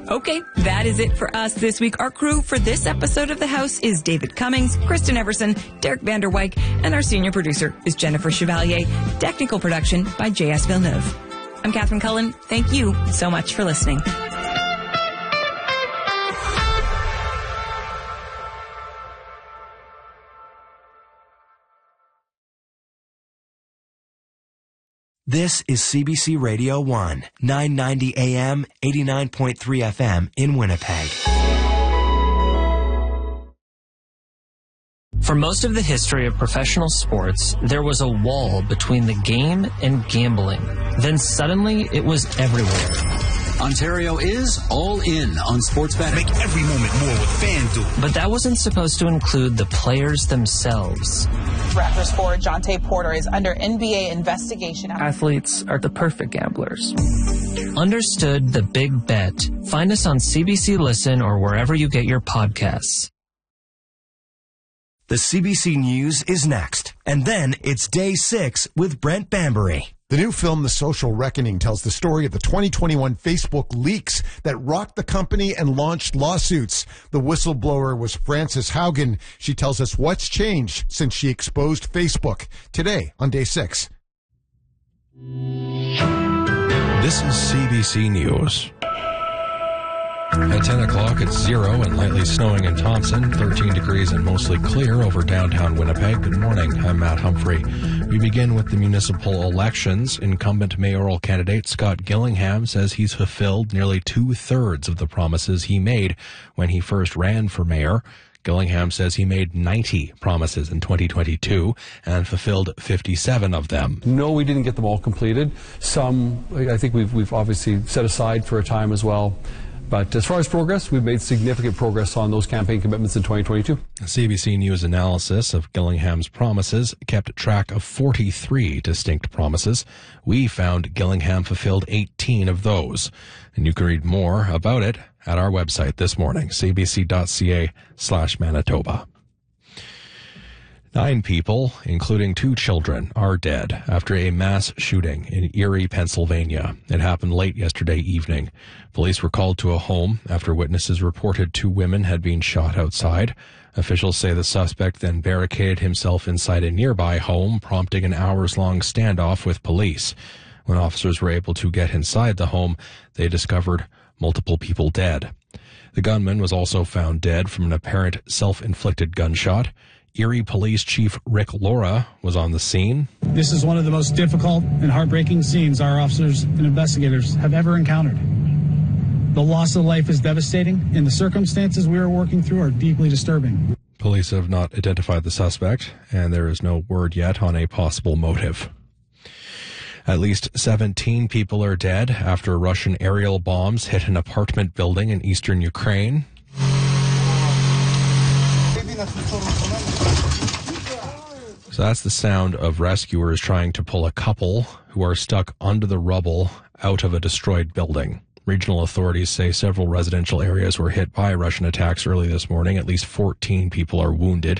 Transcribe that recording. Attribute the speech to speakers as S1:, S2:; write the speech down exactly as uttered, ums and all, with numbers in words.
S1: Okay, that is it for us this week. Our crew for this episode of The House is David Cummings, Kristen Everson, Derek Vanderwyk, and our senior producer is Jennifer Chevalier. Technical production by J S Villeneuve. I'm Catherine Cullen. Thank you so much for listening.
S2: This is C B C Radio one, nine ninety A M, eighty-nine point three F M in Winnipeg.
S3: For most of the history of professional sports, there was a wall between the game and gambling. Then suddenly, it was everywhere.
S4: Ontario is all in on sports betting.
S5: Make every moment more with FanDuel.
S3: But that wasn't supposed to include the players themselves.
S6: Raptors forward Jonte Porter is under N B A investigation.
S7: Athletes are the perfect gamblers.
S3: Understood the big bet. Find us on C B C Listen or wherever you get your podcasts.
S2: The C B C News is next. And then it's Day six with Brent Bambury.
S8: The new film, The Social Reckoning, tells the story of the twenty twenty-one Facebook leaks that rocked the company and launched lawsuits. The whistleblower was Frances Haugen. She tells us what's changed since she exposed Facebook. Today on Day six.
S9: This is C B C News. At ten o'clock, it's zero and lightly snowing in Thompson, thirteen degrees and mostly clear over downtown Winnipeg. Good morning, I'm Matt Humphrey. We begin with the municipal elections. Incumbent mayoral candidate Scott Gillingham says he's fulfilled nearly two-thirds of the promises he made when he first ran for mayor. Gillingham says he made ninety promises in twenty twenty-two and fulfilled fifty-seven of them.
S10: No, we didn't get them all completed. Some, I think we've, we've obviously set aside for a time as well. But as far as progress, we've made significant progress on those campaign commitments in twenty twenty-two.
S9: C B C News analysis of Gillingham's promises kept track of forty-three distinct promises. We found Gillingham fulfilled eighteen of those. And you can read more about it at our website this morning, cbc.ca slash Manitoba. Nine people, including two children, are dead after a mass shooting in Erie, Pennsylvania. It happened late yesterday evening. Police were called to a home after witnesses reported two women had been shot outside. Officials say the suspect then barricaded himself inside a nearby home, prompting an hours-long standoff with police. When officers were able to get inside the home, they discovered multiple people dead. The gunman was also found dead from an apparent self-inflicted gunshot. Erie Police Chief Rick Laura was on the scene.
S11: This is one of the most difficult and heartbreaking scenes our officers and investigators have ever encountered. The loss of life is devastating, and the circumstances we are working through are deeply disturbing.
S9: Police have not identified the suspect, and there is no word yet on a possible motive. At least seventeen people are dead after Russian aerial bombs hit an apartment building in eastern Ukraine. So that's the sound of rescuers trying to pull a couple who are stuck under the rubble out of a destroyed building. Regional authorities say several residential areas were hit by Russian attacks early this morning. At least fourteen people are wounded.